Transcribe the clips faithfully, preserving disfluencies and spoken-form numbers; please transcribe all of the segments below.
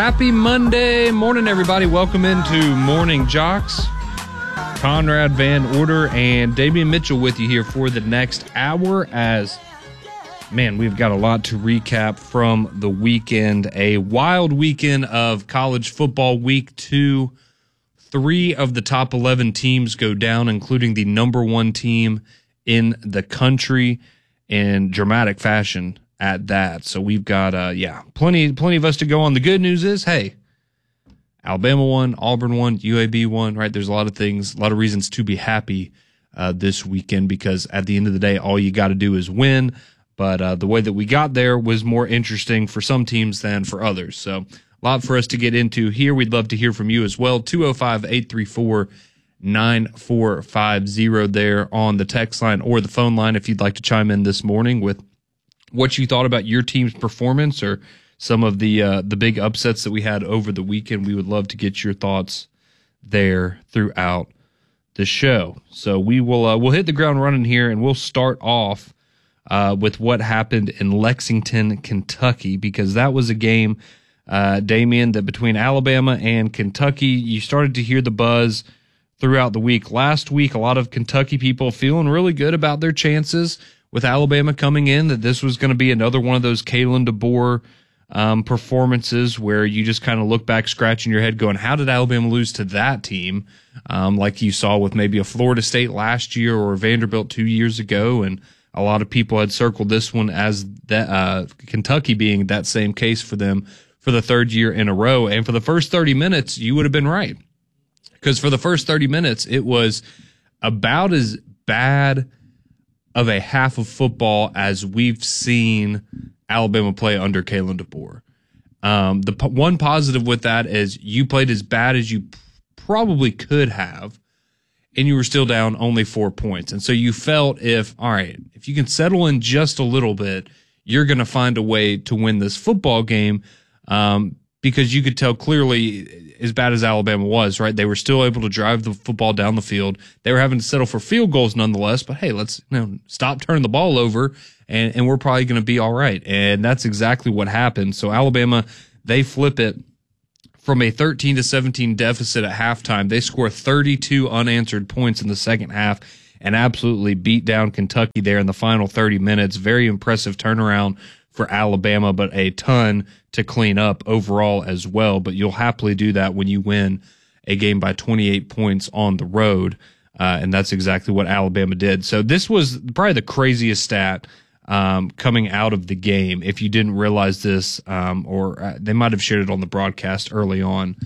Happy Monday morning, everybody. Welcome into Morning Jocks. Conrad Van Order and Damian Mitchell with you here for the next hour as, man, we've got a lot to recap from the weekend. A wild weekend of college football. Week two. Three of the top eleven teams go down, including the number one team in the country in dramatic fashion at that. So we've got, uh, yeah, plenty, plenty of us to go on. The good news is, hey, Alabama won, Auburn won, U A B won, right? There's a lot of things, a lot of reasons to be happy uh, this weekend because at the end of the day, all you got to do is win. But uh, the way that we got there was more interesting for some teams than for others. So a lot for us to get into here. We'd love to hear from you as well. two oh five, eight three four, nine four five zero there on the text line or the phone line if you'd like to chime in this morning with what you thought about your team's performance or some of the uh, the big upsets that we had over the weekend. We would love to get your thoughts there throughout the show. So we will uh, we'll hit the ground running here, and we'll start off uh, with what happened in Lexington, Kentucky, because that was a game, uh, Damian, that between Alabama and Kentucky, you started to hear the buzz throughout the week. Last week, a lot of Kentucky people feeling really good about their chances with Alabama coming in, that this was going to be another one of those Kalen DeBoer um, performances where you just kind of look back, scratching your head, going, how did Alabama lose to that team? Um, like you saw with maybe a Florida State last year or Vanderbilt two years ago, and a lot of people had circled this one as that uh, Kentucky being that same case for them for the third year in a row. And for the first thirty minutes, you would have been right, because for the first thirty minutes, it was about as bad of a half of football as we've seen Alabama play under Kalen DeBoer. Um, the p- one positive with that is you played as bad as you p- probably could have, and you were still down only four points. And so you felt if, all right, if you can settle in just a little bit, you're going to find a way to win this football game, um, because you could tell clearly, as bad as Alabama was, right? They were still able to drive the football down the field. They were having to settle for field goals nonetheless, but hey, let's you know stop turning the ball over, and, and we're probably going to be all right. And that's exactly what happened. So Alabama, they flip it from a thirteen to seventeen deficit at halftime. They score thirty-two unanswered points in the second half and absolutely beat down Kentucky there in the final thirty minutes. Very impressive turnaround for Alabama, but a ton to clean up overall as well. But you'll happily do that when you win a game by twenty-eight points on the road, uh, and that's exactly what Alabama did. So this was probably the craziest stat um, coming out of the game. If you didn't realize this, um, or uh, they might have shared it on the broadcast early on,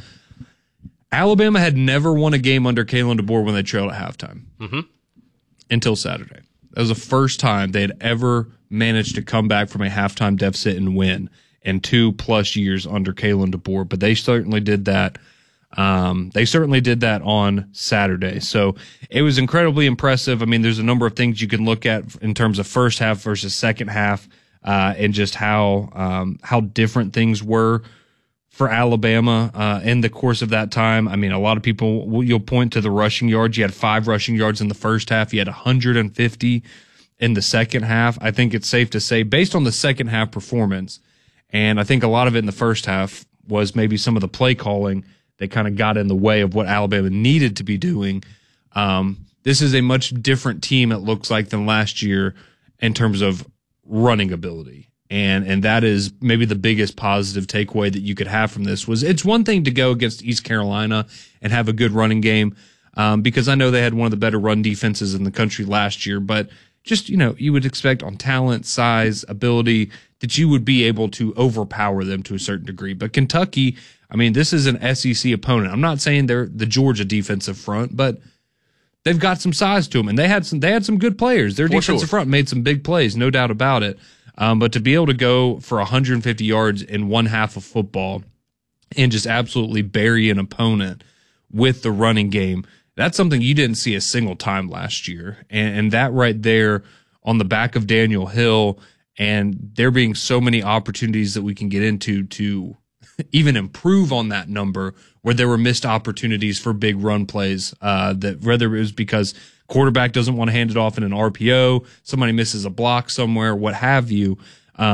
Alabama had never won a game under Kalen DeBoer when they trailed at halftime mm-hmm. until Saturday. That was the first time they had ever managed to come back from a halftime deficit and win in two plus years under Kalen DeBoer. But they certainly did that. Um, they certainly did that on Saturday. So it was incredibly impressive. I mean, there's a number of things you can look at in terms of first half versus second half, uh, and just how um, how different things were for Alabama uh, in the course of that time. I mean, a lot of people, you'll point to the rushing yards. You had five rushing yards in the first half. You had one hundred fifty in the second half. I think it's safe to say, based on the second half performance, and I think a lot of it in the first half was maybe some of the play calling that kind of got in the way of what Alabama needed to be doing. Um, this is a much different team, it looks like, than last year in terms of running ability. And and that is maybe the biggest positive takeaway that you could have from this was it's one thing to go against East Carolina and have a good running game, um, because I know they had one of the better run defenses in the country last year, but just, you know, you would expect on talent, size, ability that you would be able to overpower them to a certain degree. But Kentucky, I mean, this is an S E C opponent. I'm not saying they're the Georgia defensive front, but they've got some size to them, and they had some they had some good players. Their For defensive sure. front made some big plays, no doubt about it. Um, but to be able to go for one hundred fifty yards in one half of football and just absolutely bury an opponent with the running game, that's something you didn't see a single time last year. And, and that right there on the back of Daniel Hill, and there being so many opportunities that we can get into to even improve on that number, where there were missed opportunities for big run plays, uh, that whether it was because quarterback doesn't want to hand it off in an R P O, somebody misses a block somewhere, what have you. Um,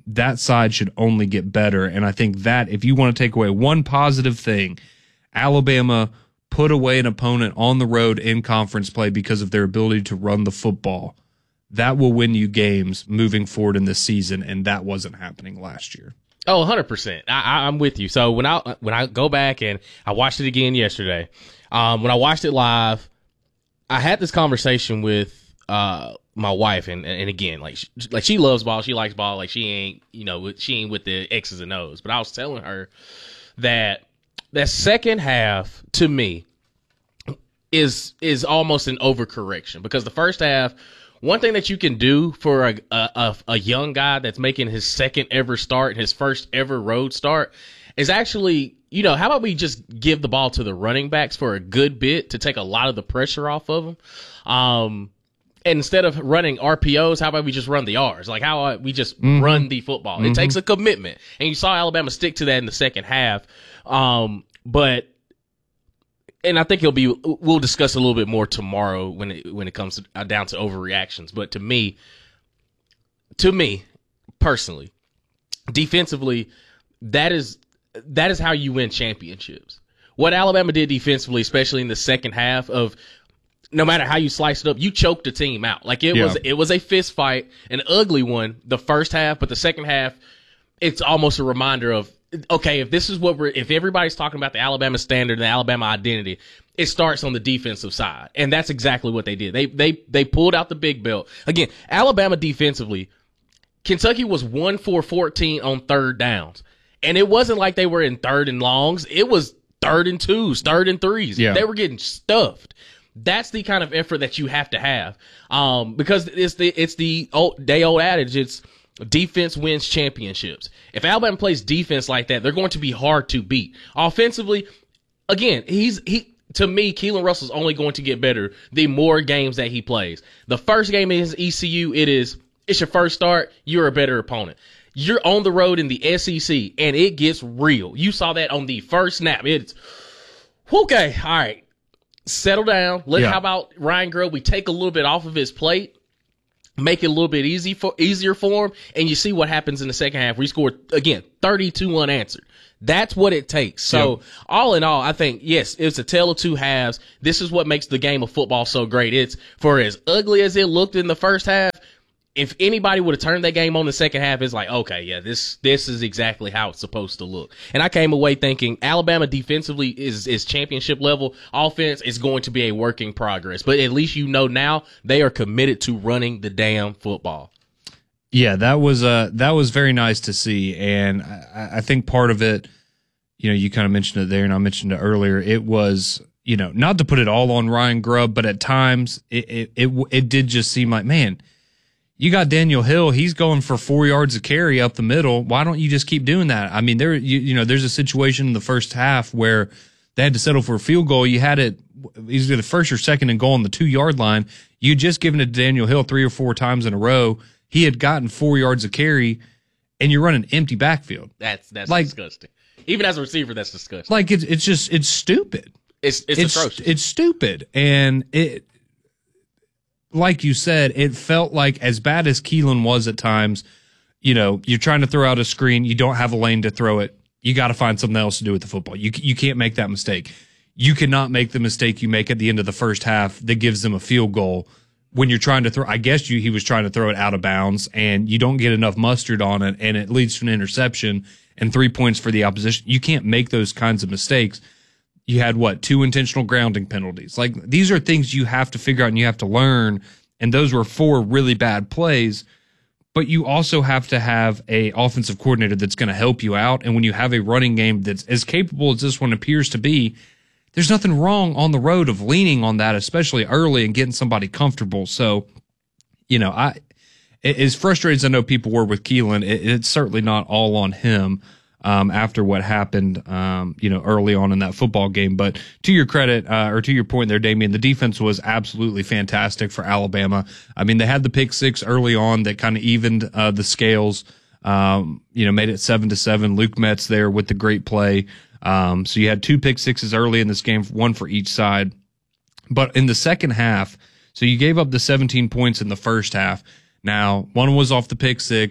that side should only get better. And I think that if you want to take away one positive thing, Alabama put away an opponent on the road in conference play because of their ability to run the football. That will win you games moving forward in this season, and that wasn't happening last year. Oh, one hundred percent. I, I'm with you. So when I when I go back and I watched it again yesterday, um, when I watched it live, I had this conversation with uh, my wife, and and again, like she, like she loves ball, she likes ball, like she ain't you know she ain't with the X's and O's. But I was telling her that that second half to me is is almost an overcorrection, because the first half, one thing that you can do for a, a a young guy that's making his second ever start, his first ever road start, is actually, you know, how about we just give the ball to the running backs for a good bit to take a lot of the pressure off of them? Um, and instead of running R P Os, how about we just run the R's? Like, how about we just mm-hmm. run the football? Mm-hmm. It takes a commitment. And you saw Alabama stick to that in the second half. Um, but, and I think it'll be, we'll discuss a little bit more tomorrow when it, when it comes to, uh, down to overreactions. But to me, to me personally, defensively, that is, that is how you win championships. What Alabama did defensively, especially in the second half, of no matter how you slice it up, you choked the team out. Like it yeah. was, it was a fist fight, an ugly one, the first half, but the second half, it's almost a reminder of, okay, if this is what we're, if everybody's talking about the Alabama standard and the Alabama identity, it starts on the defensive side. And that's exactly what they did. They, they, they pulled out the big belt. Again, Alabama defensively, Kentucky was one for fourteen on third downs. And it wasn't like they were in third and longs. It was third and twos, third and threes. Yeah. They were getting stuffed. That's the kind of effort that you have to have. Um, because it's the, it's the old, day old adage. It's defense wins championships. If Alabama plays defense like that, they're going to be hard to beat. Offensively, again, he's, he, to me, Keelan Russell's only going to get better the more games that he plays. The first game is E C U. It is, it's your first start. You're a better opponent. You're on the road in the S E C, and it gets real. You saw that on the first snap. It's, okay, all right, settle down. Let yeah. How about Ryan Grubb? We take a little bit off of his plate, make it a little bit easy for easier for him, and you see what happens in the second half. We scored, again, thirty-two unanswered. That's what it takes. So, yep. all in all, I think, yes, it's a tale of two halves. This is what makes the game of football so great. It's, for as ugly as it looked in the first half, if anybody would have turned that game on in the second half, it's like, okay, yeah, this this is exactly how it's supposed to look. And I came away thinking Alabama defensively is is championship level. Offense is going to be a work in progress. But at least you know now they are committed to running the damn football. Yeah, that was uh that was very nice to see. And I, I think part of it, you know, you kind of mentioned it there, and I mentioned it earlier. It was, you know, not to put it all on Ryan Grubb, but at times it it it, it did just seem like, man, you got Daniel Hill. He's going for four yards of carry up the middle. Why don't you just keep doing that? I mean, there, you, you know, there's a situation in the first half where they had to settle for a field goal. You had it either the first or second and goal on the two yard line. You had just given it to Daniel Hill three or four times in a row. He had gotten four yards of carry, and you're running empty backfield. That's that's like, disgusting. Even as a receiver, that's disgusting. Like it's it's just it's stupid. It's it's, it's atrocious. It's stupid, and it. Like you said, it felt like, as bad as Keelan was at times, you know, you're trying to throw out a screen, you don't have a lane to throw it. You got to find something else to do with the football. You you can't make that mistake. You cannot make the mistake you make at the end of the first half that gives them a field goal when you're trying to throw. I guess you he was trying to throw it out of bounds, and you don't get enough mustard on it, and it leads to an interception and three points for the opposition. You can't make those kinds of mistakes. You had, what, two intentional grounding penalties. Like, these are things you have to figure out and you have to learn, and those were four really bad plays. But you also have to have a offensive coordinator that's going to help you out, and when you have a running game that's as capable as this one appears to be, there's nothing wrong on the road of leaning on that, especially early, and getting somebody comfortable. So, you know, I as frustrated as I know people were with Keelan, it, it's certainly not all on him. Um, after what happened, um, you know, early on in that football game. But to your credit, uh, or to your point there, Damian, the defense was absolutely fantastic for Alabama. I mean, they had the pick six early on that kind of evened uh, the scales, um, you know, made it seven to seven. Luke Metz there with the great play. Um, so you had two pick sixes early in this game, one for each side. But in the second half, so you gave up the seventeen points in the first half. Now, one was off the pick six.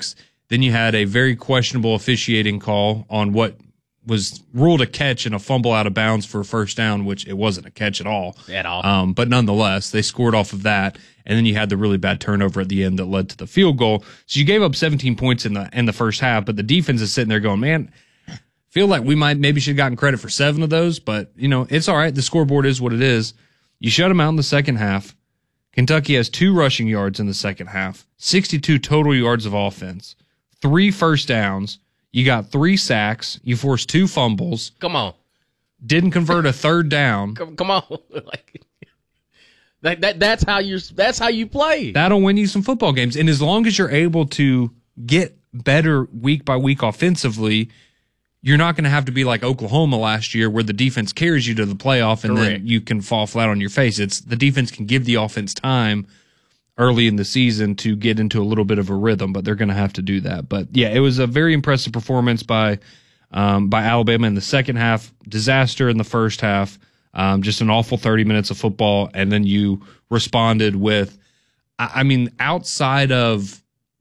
Then you had a very questionable officiating call on what was ruled a catch and a fumble out of bounds for a first down, which it wasn't a catch at all. At all. Um, but nonetheless, they scored off of that. And then you had the really bad turnover at the end that led to the field goal. So you gave up seventeen points in the in the first half, but the defense is sitting there going, man, feel like we might maybe should have gotten credit for seven of those, but you know, it's all right. The scoreboard is what it is. You shut them out in the second half. Kentucky has two rushing yards in the second half, sixty-two total yards of offense, three first downs. You got three sacks. You forced two fumbles. Come on. Didn't convert a third down. Come, come on. like, that, that, that's how you that's how you play. That'll win you some football games. And as long as you're able to get better week by week offensively, you're not going to have to be like Oklahoma last year where the defense carries you to the playoff and Correct. then you can fall flat on your face. It's the defense can give the offense time early in the season to get into a little bit of a rhythm, but they're going to have to do that. But yeah, it was a very impressive performance by um, by Alabama in the second half. Disaster in the first half. Um, just an awful thirty minutes of football, and then you responded with, I, I mean, outside of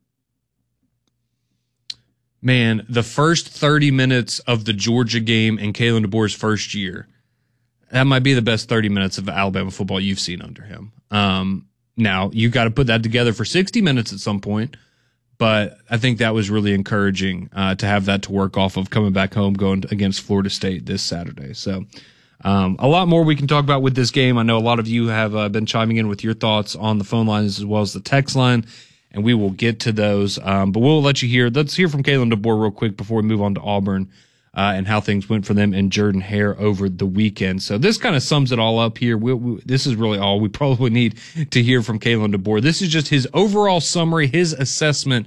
man, the first thirty minutes of the Georgia game in Kalen DeBoer's first year, that might be the best thirty minutes of Alabama football you've seen under him. Um, Now, you got to put that together for sixty minutes at some point, but I think that was really encouraging uh, to have that to work off of coming back home, going against Florida State this Saturday. So um, a lot more we can talk about with this game. I know a lot of you have uh, been chiming in with your thoughts on the phone lines as well as the text line, and we will get to those. Um, but we'll let you hear. Let's hear from Kalen DeBoer real quick before we move on to Auburn. Uh, and how things went for them and Jordan Hare over the weekend. So this kind of sums it all up here. We, we, this is really all we probably need to hear from Kalen DeBoer. This is just his overall summary, his assessment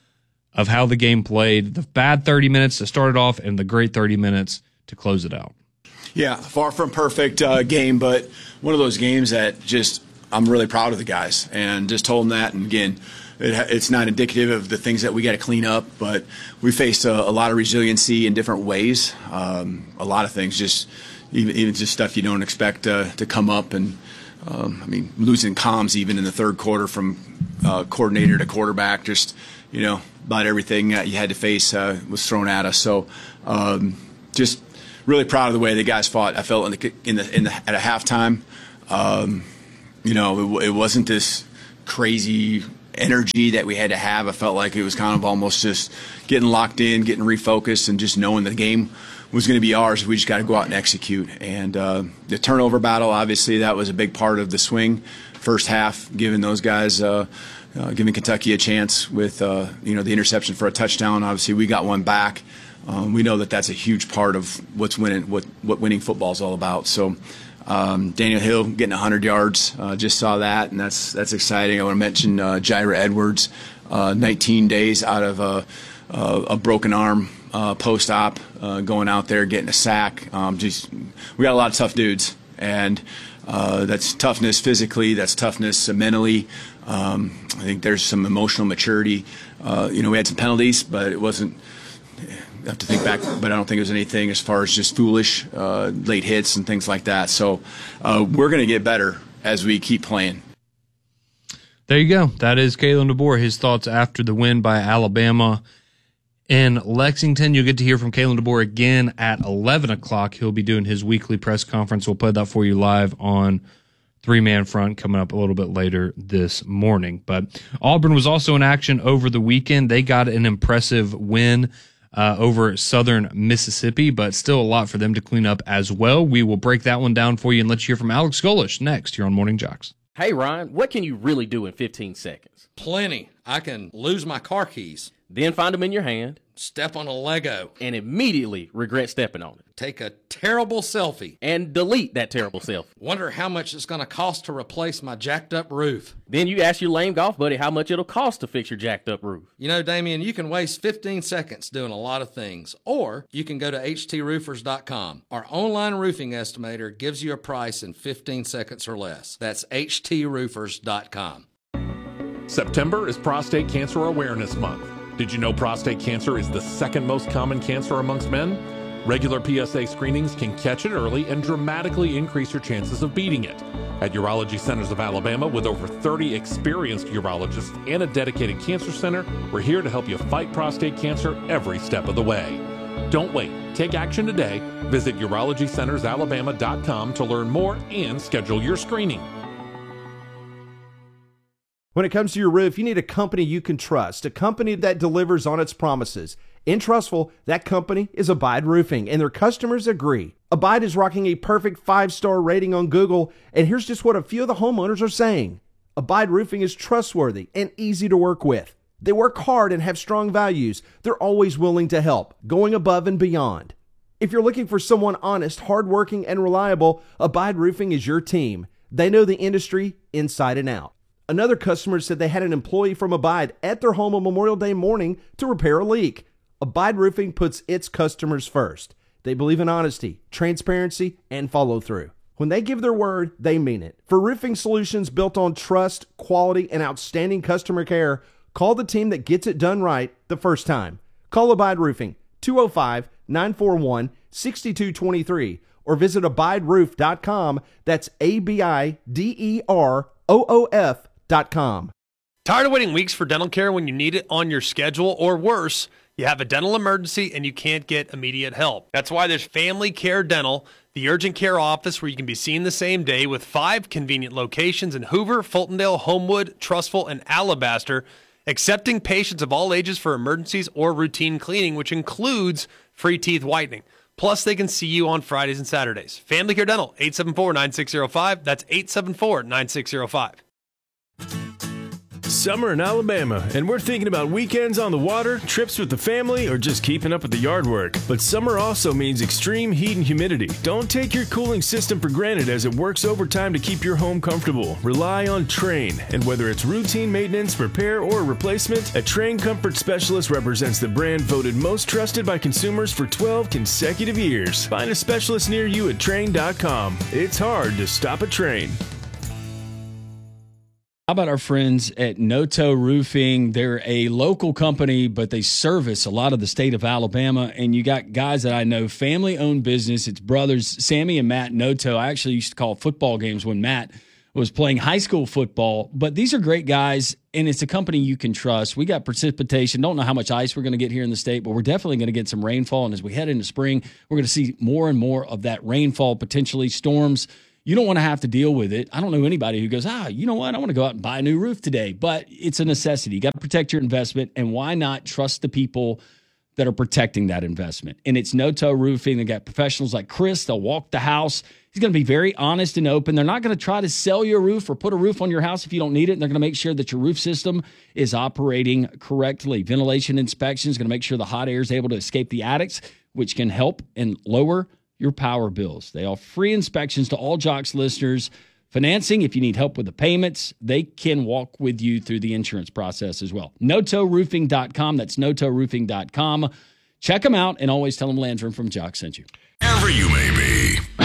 of how the game played, the bad thirty minutes to start it off and the great thirty minutes to close it out. Yeah, far from perfect uh, game, but one of those games that just I'm really proud of the guys and just told them that. And again, It, it's not indicative of the things that we got to clean up, but we faced a, a lot of resiliency in different ways. Um, a lot of things, just even, even just stuff you don't expect uh, to come up. And um, I mean, losing comms even in the third quarter from uh, coordinator to quarterback, just you know, about everything that you had to face uh, was thrown at us. So um, just really proud of the way the guys fought. I felt in the in the, in the at a halftime, um, you know, it, it wasn't this crazy energy that we had to have. I felt like it was kind of almost just getting locked in, getting refocused, and just knowing the game was going to be ours. We just got to go out and execute. And uh, the turnover battle, obviously, that was a big part of the swing first half, giving those guys, uh, uh, giving Kentucky a chance with uh, you know the interception for a touchdown. Obviously, we got one back. Um, we know that that's a huge part of what's winning, what what winning football is all about. So. Um, Daniel Hill getting one hundred yards, uh, just saw that, and that's that's exciting. I want to mention uh, Jaira Edwards, uh, nineteen days out of a, a, a broken arm uh, post-op, uh, going out there getting a sack. Um, just we got a lot of tough dudes, and uh, that's toughness physically, that's toughness mentally. Um, I think there's some emotional maturity. Uh, you know, we had some penalties, but it wasn't. I have to think back, but I don't think it was anything as far as just foolish uh, late hits and things like that. So uh, we're going to get better as we keep playing. There you go. That is Kalen DeBoer, his thoughts after the win by Alabama in Lexington. You'll get to hear from Kalen DeBoer again at eleven o'clock. He'll be doing his weekly press conference. We'll play that for you live on Three Man Front coming up a little bit later this morning. But Auburn was also in action over the weekend. They got an impressive win Uh, over Southern Mississippi, but still a lot for them to clean up as well. We will break that one down for you and let you hear from Alex Golish next here on Morning Jocks. Hey, Ryan, what can you really do in fifteen seconds? Plenty. I can lose my car keys, Then find them in your hand step on a Lego, and immediately regret stepping on it. take a terrible selfie, And delete that terrible selfie. wonder how much it's going to cost to replace my jacked up roof. Then you ask your lame golf buddy how much it'll cost to fix your jacked up roof. You know, Damien, you can waste fifteen seconds doing a lot of things, or you can go to H T roofers dot com. Our online roofing estimator gives you a price in fifteen seconds or less. That's H T roofers dot com. September is Prostate Cancer Awareness Month. Did you know prostate cancer is the second most common cancer amongst men? Regular P S A screenings can catch it early and dramatically increase your chances of beating it. At Urology Centers of Alabama, with over thirty experienced urologists and a dedicated cancer center, we're here to help you fight prostate cancer every step of the way. Don't wait. Take action today. Visit urology centers alabama dot com to learn more and schedule your screening. When it comes to your roof, you need a company you can trust, a company that delivers on its promises. In Trustful, that company is Abide Roofing, and their customers agree. Abide is rocking a perfect five-star rating on Google, and here's just what a few of the homeowners are saying. Abide Roofing is trustworthy and easy to work with. They work hard and have strong values. They're always willing to help, going above and beyond. If you're looking for someone honest, hardworking, and reliable, Abide Roofing is your team. They know the industry inside and out. Another customer said they had an employee from Abide at their home on Memorial Day morning to repair a leak. Abide Roofing puts its customers first. They believe in honesty, transparency, and follow through. When they give their word, they mean it. For roofing solutions built on trust, quality, and outstanding customer care, call the team that gets it done right the first time. Call Abide Roofing, two oh five, nine four one, six two two three, or visit abide roof dot com. That's A B I D E R O O F dot com. Tired of waiting weeks for dental care when you need it on your schedule, or worse, you have a dental emergency and you can't get immediate help? That's why there's Family Care Dental, the urgent care office where you can be seen the same day, with five convenient locations in Hoover, Fultondale, Homewood, Trustful, and Alabaster, accepting patients of all ages for emergencies or routine cleaning, which includes free teeth whitening. Plus, they can see you on Fridays and Saturdays. Family Care Dental, eight seven four, nine six zero five. That's eight seven four, nine six zero five. Summer in Alabama, and we're thinking about weekends on the water, trips with the family, or just keeping up with the yard work. But summer also means extreme heat and humidity. Don't take your cooling system for granted, as it works overtime to keep your home comfortable. Rely on Trane, and whether it's routine maintenance, repair, or replacement, a Trane Comfort Specialist represents the brand voted most trusted by consumers for twelve consecutive years. Find a specialist near you at Trane dot com. It's hard to stop a Trane. How about our friends at Noto Roofing? They're a local company, but they service a lot of the state of Alabama. And you got guys that I know, family-owned business. It's brothers, Sammy and Matt Noto. I actually used to call football games when Matt was playing high school football. But these are great guys, and it's a company you can trust. We got precipitation. Don't know how much ice we're going to get here in the state, but we're definitely going to get some rainfall. And as we head into spring, we're going to see more and more of that rainfall, potentially storms. You don't want to have to deal with it. I don't know anybody who goes, ah, you know what? I want to go out and buy a new roof today. But it's a necessity. You got to protect your investment. And why not trust the people that are protecting that investment? And it's Noto Roofing. They got professionals like Chris. They'll walk the house. He's going to be very honest and open. They're not going to try to sell you a roof or put a roof on your house if you don't need it. And they're going to make sure that your roof system is operating correctly. Ventilation inspection is going to make sure the hot air is able to escape the attics, which can help and lower your power bills. They offer free inspections to all Jocks listeners. Financing, if you need help with the payments, they can walk with you through the insurance process as well. Noto Roofing dot com. That's Noto Roofing dot com. Check them out, and always tell them Landrum from Jocks sent you. Wherever you may be,